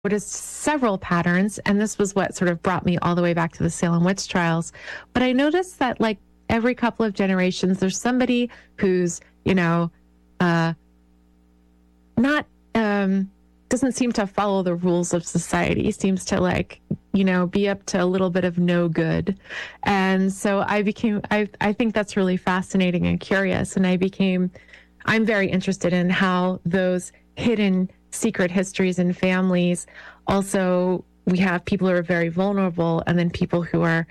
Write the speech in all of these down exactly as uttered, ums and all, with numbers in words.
noticed several patterns, and this was what sort of brought me all the way back to the Salem witch trials. But I noticed that, like, every couple of generations, there's somebody who's, you know, uh, not, um, doesn't seem to follow the rules of society, seems to, like, you know, be up to a little bit of no good. And so I became, I, I think that's really fascinating and curious. And I became, I'm very interested in how those hidden secret histories in families. Also, we have people who are very vulnerable and then people who are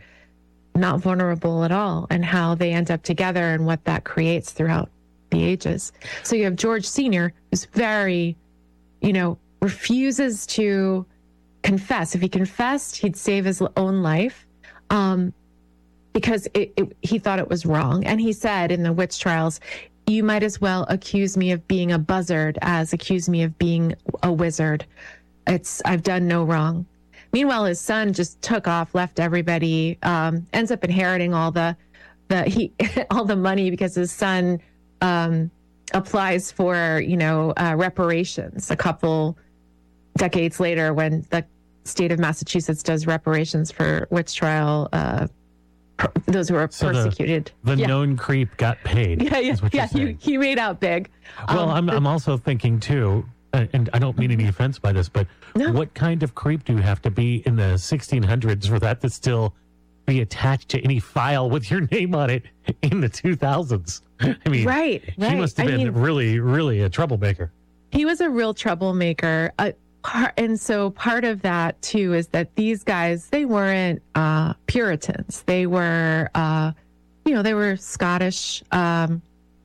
not vulnerable at all, and how they end up together and what that creates throughout the ages. So you have George Senior, who's very, you know, refuses to confess. If he confessed, he'd save his own life, um, because it, it, he thought it was wrong. And he said in the witch trials, you might as well accuse me of being a buzzard as accuse me of being a wizard. It's, I've done no wrong. Meanwhile, his son just took off, left everybody, um, ends up inheriting all the, the, he, all the money because his son, um, applies for, you know, uh, reparations a couple decades later when the state of Massachusetts does reparations for witch trial, uh, those who are so persecuted. The, the yeah. known creep got paid. Yeah, yeah, yeah. He, he made out big. Well, um, I'm the, I'm also thinking too, uh, and I don't mean any offense by this, but no. What kind of creep do you have to be in the sixteen hundreds for that to still be attached to any file with your name on it in the two thousands? I mean, right, right. He must have I been mean, really, really a troublemaker. He was a real troublemaker. Uh, Part, and so part of that too is that these guys, they weren't uh, Puritans. They were, uh, you know, they were Scottish, um,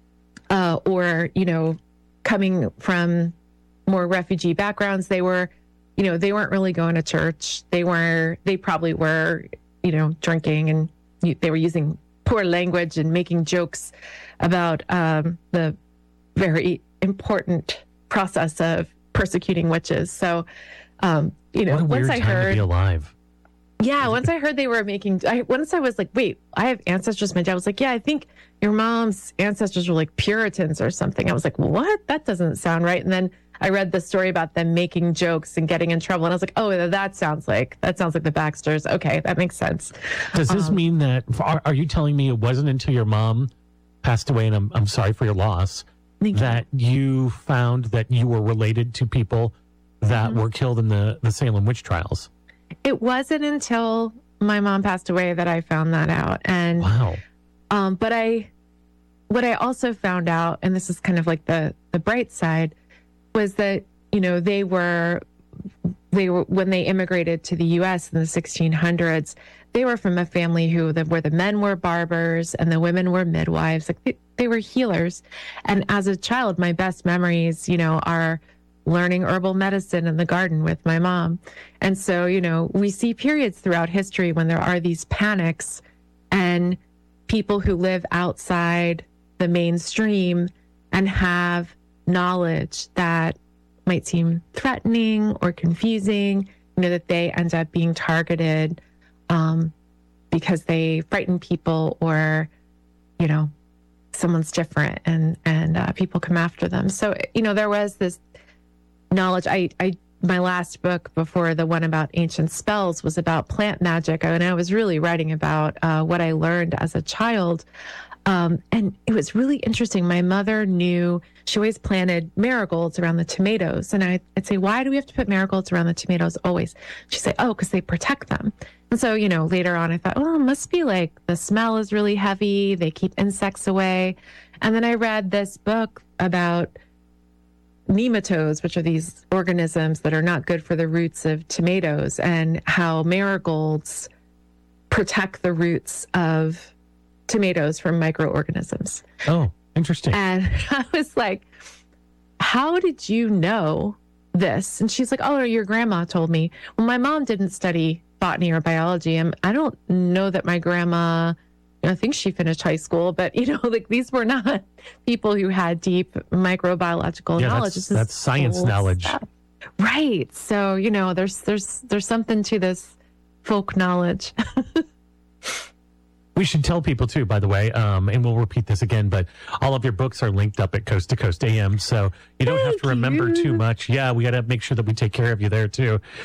uh, or, you know, coming from more refugee backgrounds. They were, you know, they weren't really going to church. They were, they probably were, you know, drinking, and they were using poor language and making jokes about um, the very important process of persecuting witches. So, um, you know, what a once weird I time heard, to be alive. yeah, once I heard they were making, I, once I was like, wait, I have ancestors. My dad was like, yeah, I think your mom's ancestors were like Puritans or something. I was like, what? That doesn't sound right. And then I read the story about them making jokes and getting in trouble. And I was like, oh, that sounds like, that sounds like the Baxters. Okay. That makes sense. Does this um, mean that, are, are you telling me it wasn't until your mom passed away, and I'm, I'm sorry for your loss, that you found that you were related to people that mm-hmm. were killed in the, the Salem witch trials? It wasn't until my mom passed away that I found that out. And wow. Um, but I, what I also found out, and this is kind of like the, the bright side, was that, you know, they were, they were, when they immigrated to the U S in the sixteen hundreds, they were from a family who, the, where the men were barbers and the women were midwives. Like they, they were healers. And as a child, my best memories, you know, are learning herbal medicine in the garden with my mom. And so, you know, we see periods throughout history when there are these panics, and people who live outside the mainstream and have knowledge that might seem threatening or confusing, you know, that they end up being targeted um, because they frighten people, or, you know, someone's different, and, and uh, people come after them. So, you know, there was this knowledge. I, I, my last book before the one about ancient spells was about plant magic. And I was really writing about uh, what I learned as a child. Um, and it was really interesting. My mother knew, she always planted marigolds around the tomatoes. And I, I'd say, why do we have to put marigolds around the tomatoes always? She'd say, oh, because they protect them. And so, you know, later on I thought, well, it must be like the smell is really heavy. They keep insects away. And then I read this book about nematodes, which are these organisms that are not good for the roots of tomatoes, and how marigolds protect the roots of tomatoes from microorganisms. Oh, interesting. And I was like, how did you know this? And she's like, oh, your grandma told me. Well, my mom didn't study botany or biology, and I don't know that my grandma, I think she finished high school, but, you know, like, these were not people who had deep microbiological yeah, knowledge. That's, that's science knowledge. Stuff. Right. So, you know, there's, there's, there's something to this folk knowledge. We should tell people too, by the way, um, and we'll repeat this again, but all of your books are linked up at Coast to Coast A M, so you don't Thank have to remember you. too much. Yeah, we got to make sure that we take care of you there too.